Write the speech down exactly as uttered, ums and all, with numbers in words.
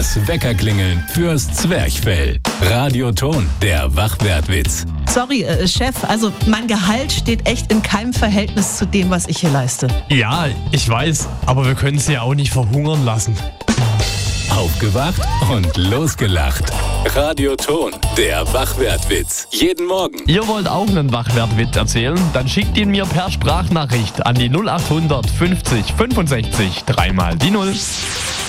Das Weckerklingeln fürs Zwerchfell. Radioton, der Wachwertwitz. Sorry, äh, Chef, also mein Gehalt steht echt in keinem Verhältnis zu dem, was ich hier leiste. Ja, ich weiß, aber wir können sie ja auch nicht verhungern lassen. Aufgewacht und losgelacht. Radioton, der Wachwertwitz. Jeden Morgen. Ihr wollt auch einen Wachwertwitz erzählen? Dann schickt ihn mir per Sprachnachricht an die null acht hundert fünfzig fünfundsechzig dreimal die null.